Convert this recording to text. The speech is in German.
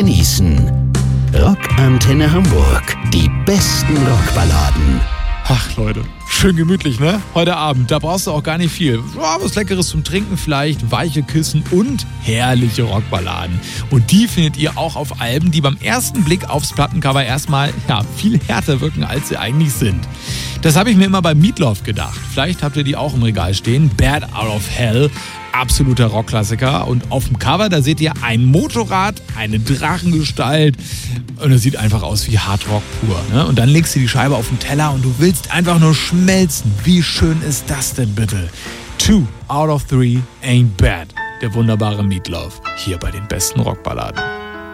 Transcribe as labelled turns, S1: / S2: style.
S1: genießen. Rockantenne Hamburg. Die besten Rockballaden.
S2: Ach Leute, schön gemütlich, ne? Heute Abend, da brauchst du auch gar nicht viel. Was Leckeres zum Trinken vielleicht, weiche Kissen und herrliche Rockballaden. Und die findet ihr auch auf Alben, die beim ersten Blick aufs Plattencover erstmal viel härter wirken, als sie eigentlich sind. Das habe ich mir immer bei Meatloaf gedacht. Vielleicht habt ihr die auch im Regal stehen. Bad Out of Hell, absoluter Rockklassiker. Und auf dem Cover, da seht ihr ein Motorrad, eine Drachengestalt. Und es sieht einfach aus wie Hardrock pur. Ne? Und dann legst du die Scheibe auf den Teller und du willst einfach nur schmelzen. Wie schön ist das denn bitte? 2 out of 3 ain't bad. Der wunderbare Meatloaf. Hier bei den besten Rockballaden.